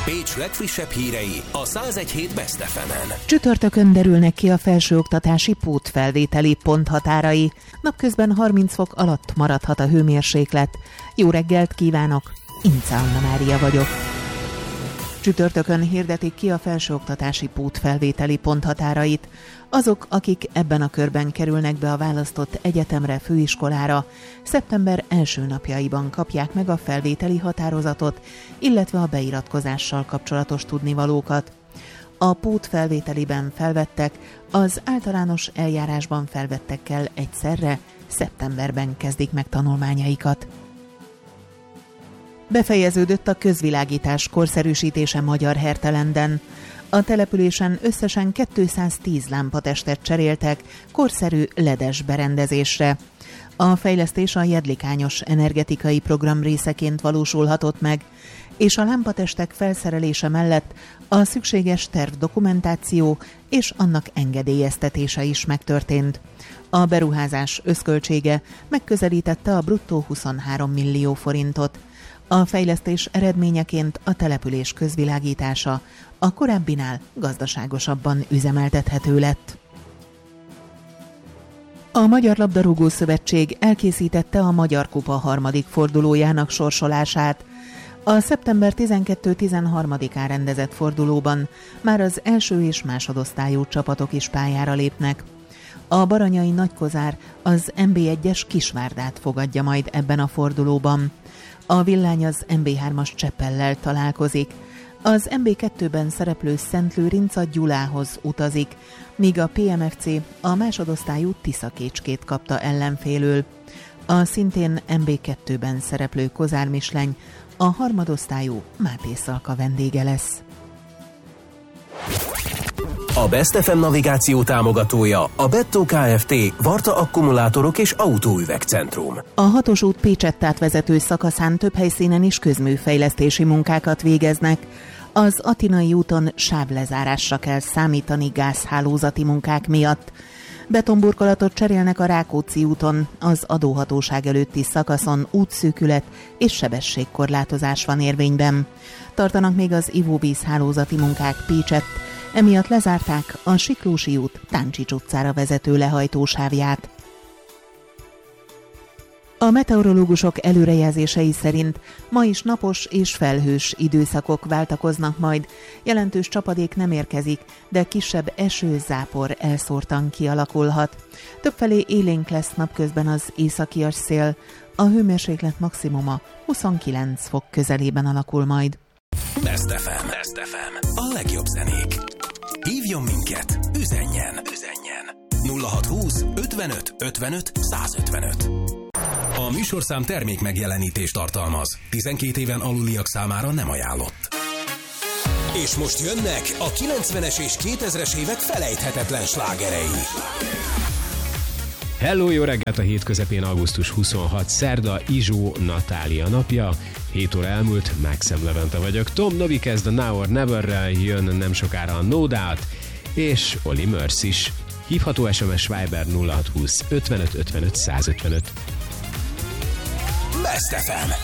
Pécs legfrissebb hírei a 101.7 Best FM-en. Csütörtökön derülnek ki a felsőoktatási pótfelvételi ponthatárai. Napközben 30 fok alatt maradhat a hőmérséklet. Jó reggelt kívánok! Ince Anna Mária vagyok. Csütörtökön hirdetik ki a felsőoktatási pótfelvételi ponthatárait. Azok, akik ebben a körben kerülnek be a választott egyetemre, főiskolára, szeptember első napjaiban kapják meg a felvételi határozatot, illetve a beiratkozással kapcsolatos tudnivalókat. A pótfelvételiben felvettek az általános eljárásban felvettekkel egyszerre szeptemberben kezdik meg tanulmányaikat. Befejeződött a közvilágítás korszerűsítése Magyarhertelenden. A településen összesen 210 lámpatestet cseréltek korszerű LED-es berendezésre. A fejlesztés a Jedlikányos energetikai program részeként valósulhatott meg, és a lámpatestek felszerelése mellett a szükséges tervdokumentáció és annak engedélyeztetése is megtörtént. A beruházás összköltsége megközelítette a bruttó 23 millió forintot. A fejlesztés eredményeként a település közvilágítása a korábbinál gazdaságosabban üzemeltethető lett. A Magyar Labdarúgó Szövetség elkészítette a Magyar Kupa harmadik fordulójának sorsolását. A szeptember 12-13-án rendezett fordulóban már az első és másodosztályú csapatok is pályára lépnek. A baranyai Nagykozár az NB1-es Kisvárdát fogadja majd ebben a fordulóban. A Villány az NB3-as Cseppellel találkozik. Az NB2-ben szereplő Szentlőrinc a Gyulához utazik, míg a PMFC a másodosztályú Tiszakécskét kapta ellenfélül. A szintén NB2-ben szereplő Kozár Misleny a harmadosztályú Máté Szalka vendége lesz. A Best FM navigáció támogatója a Bettó Kft. Varta akkumulátorok és autóüvegcentrum. A 6-os út Pécsettát vezető szakaszán több helyszínen is közműfejlesztési munkákat végeznek. Az Atinai úton sávlezárásra kell számítani gázhálózati munkák miatt. Betonburkolatot cserélnek a Rákóczi úton, az adóhatóság előtti szakaszon útszűkület és sebességkorlátozás van érvényben. Tartanak még az ivóvízhálózati munkák Pécsett, emiatt lezárták a Siklósi út Táncsics utcára vezető lehajtósávját. A meteorológusok előrejelzései szerint ma is napos és felhős időszakok váltakoznak majd. Jelentős csapadék nem érkezik, de kisebb eső-zápor elszórtan kialakulhat. Többfelé élénk lesz napközben az északias szél. A hőmérséklet maximuma 29 fok közelében alakul majd. Best FM. A legjobb zenék. Hívjon minket, üzenjen. 0620 55 55 155. A műsorszám termék megjelenítést tartalmaz. 12 éven aluliak számára nem ajánlott. És most jönnek a 90-es és 2000-es évek felejthetetlen slágerei. Hello, jó reggelt! A hét közepén augusztus 26 szerda, Izsó Natália napja. 7 óra elmúlt, Maxim Levente vagyok. Tom Novi kezd a Now or Never-rel, jön nem sokára a No Doubt, és Oli Murs is. Hívható SMS Viber 0620 55 55 155. Best FM.